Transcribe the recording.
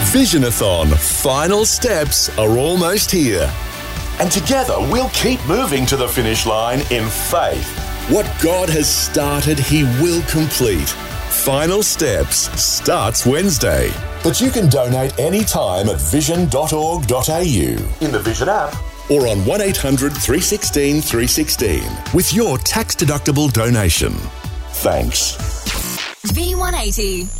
Visionathon final steps are almost here. And together we'll keep moving to the finish line in faith. What God has started, He will complete. Final Steps starts Wednesday. But you can donate anytime at vision.org.au, in the Vision app, or on 1800 316 316 with your tax-deductible donation. Thanks. V180.